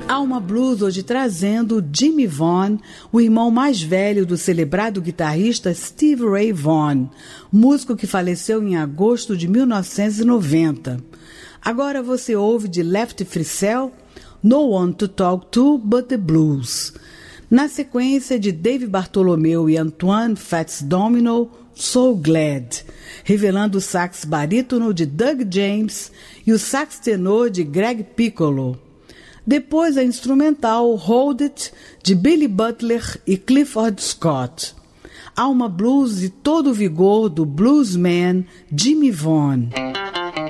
Alma Blues hoje trazendo Jimmy Vaughan, o irmão mais velho do celebrado guitarrista Stevie Ray Vaughan, músico que faleceu em agosto de 1990. Agora você ouve de Lefty Frizzell, No One to Talk To But The Blues. Na sequência de Dave Bartholomew e Antoine Fats Domino, So Glad, revelando o sax barítono de Doug James e o sax tenor de Greg Piccolo. Depois a instrumental Hold It, de Billy Butler e Clifford Scott. Alma Blues e todo o vigor do bluesman Jimmy Vaughan.